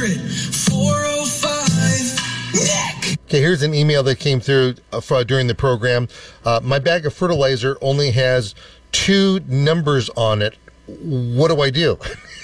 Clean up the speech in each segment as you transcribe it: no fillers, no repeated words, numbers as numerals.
1-800-405-NICK. Okay, here's an email that came through during the program. My bag of fertilizer only has 2 numbers on it. What do I do?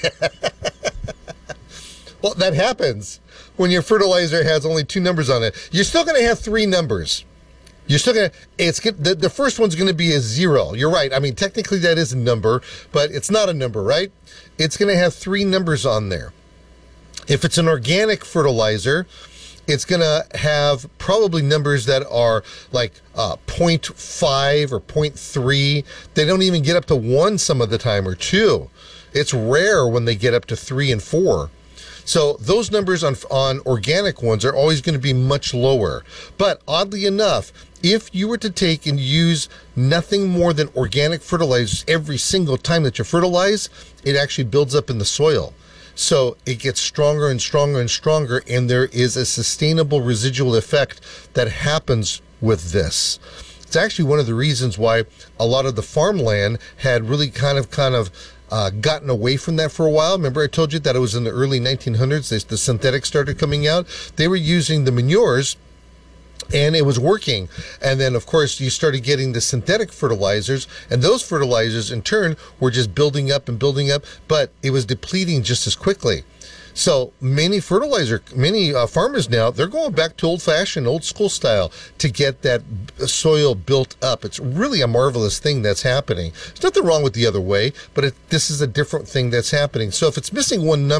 Well, that happens when your fertilizer has only 2 numbers on it. You're still going to have 3 numbers. You're still going to, the first one's going to be a 0. You're right. I mean, technically that is a number, but it's not a number, right? It's going to have 3 numbers on there. If it's an organic fertilizer, it's going to have probably numbers that are like 0.5 or 0.3. They don't even get up to 1 some of the time, or 2. It's rare when they get up to 3 and 4. So those numbers on organic ones are always going to be much lower. But oddly enough, if you were to take and use nothing more than organic fertilizers every single time that you fertilize, it actually builds up in the soil. So it gets stronger and stronger and stronger, and there is a sustainable residual effect that happens with this. It's actually one of the reasons why a lot of the farmland had really kind of gotten away from that for a while. Remember I told you that it was in the early 1900s, the synthetics started coming out. They were using the manures, and it was working. And then, of course, you started getting the synthetic fertilizers, and those fertilizers, in turn, were just building up and building up, but it was depleting just as quickly. So many farmers now, they're going back to old-fashioned, old-school style to get that soil built up. It's really a marvelous thing that's happening. There's nothing wrong with the other way, but this is a different thing that's happening. So if it's missing one number,